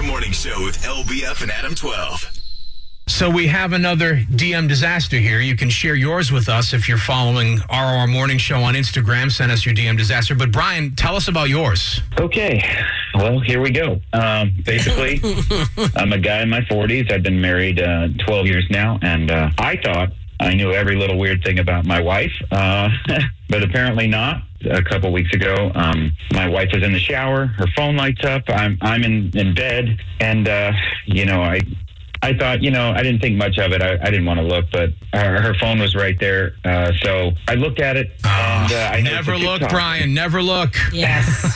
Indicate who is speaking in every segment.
Speaker 1: Morning Show with LBF and Adam 12.
Speaker 2: So we have another DM disaster here. You can share yours with us if you're following ROR Morning Show on Instagram. Send us your DM disaster. But Brian, tell us about yours.
Speaker 3: Okay, well, here we go. Basically, I'm a guy in my 40s. I've been married 12 years now, and I thought I knew every little weird thing about my wife, but apparently not. A couple weeks ago, my wife is in the shower. Her phone lights up. I'm in bed, and I thought, I didn't think much of it. I didn't want to look, but her phone was right there. So I looked at it. And I
Speaker 2: never look, Brian. Never look.
Speaker 4: Yes.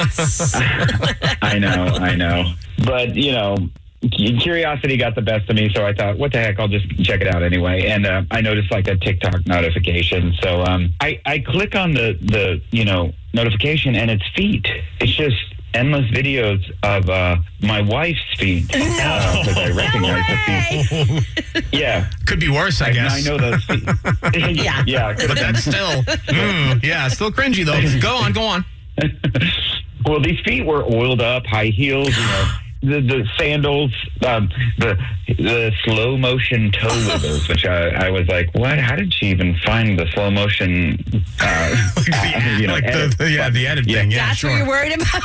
Speaker 3: I know. But, curiosity got the best of me. So I thought, what the heck? I'll just check it out anyway. And I noticed like a TikTok notification. So I click on the notification, and it's feet. It's just endless videos of my wife's feet because I recognize the feet. Yeah,
Speaker 2: could be worse, I guess.
Speaker 3: I know those feet. Yeah,
Speaker 2: but that's still, still cringy though. Go on.
Speaker 3: Well, these feet were oiled up, high heels, the sandals, the slow motion toe wiggles, which I was like, what? How did she even find the slow motion?
Speaker 2: The edit thing. Yeah,
Speaker 4: that's
Speaker 2: sure.
Speaker 4: what you're worried about.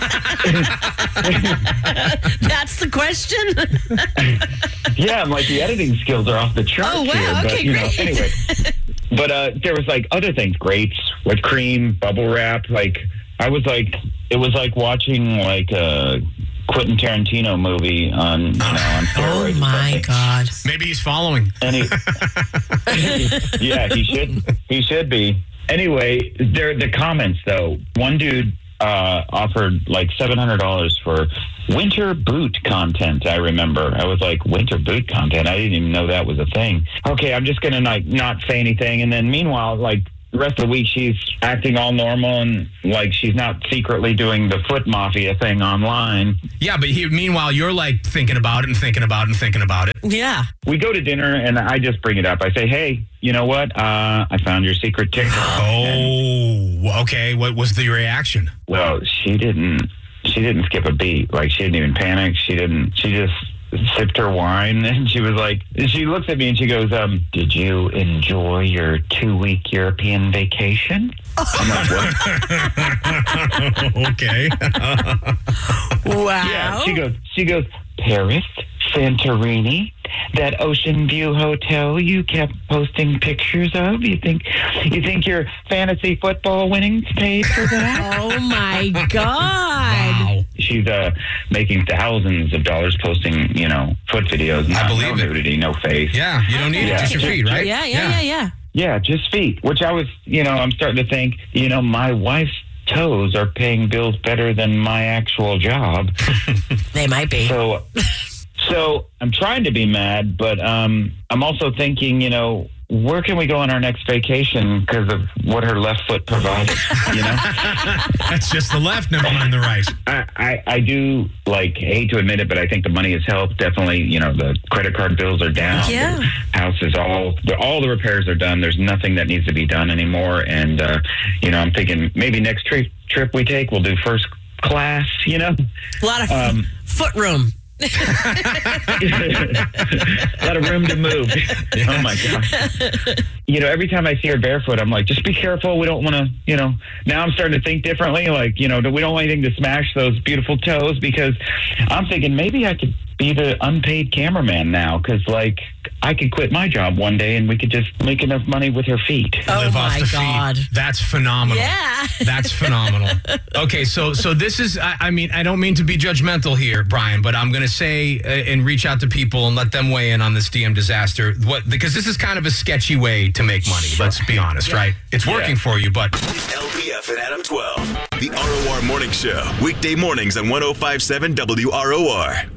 Speaker 4: That's the question.
Speaker 3: Yeah, I'm like, the editing skills are off the charts.
Speaker 4: Oh wow,
Speaker 3: here,
Speaker 4: okay,
Speaker 3: but,
Speaker 4: great.
Speaker 3: Anyway, but there was like other things, grapes with cream, bubble wrap. Like I was like, it was like watching like a Quentin Tarantino movie on steroids.
Speaker 4: Oh my God!
Speaker 2: Maybe he's following.
Speaker 3: And yeah, he should be. Anyway, the comments though. One dude offered like $700 for winter boot content. I remember. I was like, winter boot content? I didn't even know that was a thing. Okay, I'm just gonna like not say anything. And then meanwhile, like, the rest of the week, she's acting all normal and like she's not secretly doing the foot mafia thing online.
Speaker 2: Yeah, but meanwhile, you're like thinking about it.
Speaker 4: Yeah.
Speaker 3: We go to dinner and I just bring it up. I say, hey, you know what? I found your secret TikTok.
Speaker 2: Oh, okay. What was the reaction?
Speaker 3: Well, she didn't skip a beat. Like, she didn't even panic. She just sipped her wine, and she was like, she looks at me and she goes, did you enjoy your 2-week European vacation? I'm like, what?
Speaker 2: Okay.
Speaker 4: Wow.
Speaker 3: Yeah, she goes, Paris, Santorini, that Ocean View hotel you kept posting pictures of. You think your fantasy football winnings paid for that?
Speaker 4: Oh my God.
Speaker 2: Wow.
Speaker 3: She's making thousands of dollars posting, foot videos.
Speaker 2: I believe
Speaker 3: no
Speaker 2: it.
Speaker 3: nudity, no face.
Speaker 2: Yeah, you don't need it. Just your feet, right?
Speaker 4: Yeah.
Speaker 3: Yeah, just feet. Which I was, I'm starting to think, my wife's toes are paying bills better than my actual job.
Speaker 4: They might be.
Speaker 3: So I'm trying to be mad, but I'm also thinking, where can we go on our next vacation because of what her left foot provided?
Speaker 2: That's just the left, never mind the right.
Speaker 3: I do hate to admit it, but I think the money has helped. Definitely, the credit card bills are down.
Speaker 4: Yeah.
Speaker 3: The house is all the repairs are done. There's nothing that needs to be done anymore. And I'm thinking maybe next trip we take, we'll do first class.
Speaker 4: A lot of foot room.
Speaker 3: A lot of room to move. Yes. Oh my God. Every time I see her barefoot, I'm like, just be careful. We don't want to, now I'm starting to think differently. Like, we don't want anything to smash those beautiful toes, because I'm thinking maybe I could be the unpaid cameraman now, because I could quit my job one day and we could just make enough money with her feet.
Speaker 4: Oh
Speaker 2: Live off
Speaker 4: my
Speaker 2: the
Speaker 4: God.
Speaker 2: feet. That's phenomenal.
Speaker 4: Yeah.
Speaker 2: That's phenomenal. Okay, so this is, I don't mean to be judgmental here, Brian, but I'm going to say and reach out to people and let them weigh in on this DM disaster. Because this is kind of a sketchy way to make money. Sure. Let's be honest, right? It's working for you, but...
Speaker 1: LBF and Adam 12. The ROR Morning Show. Weekday mornings on 105.7 WROR.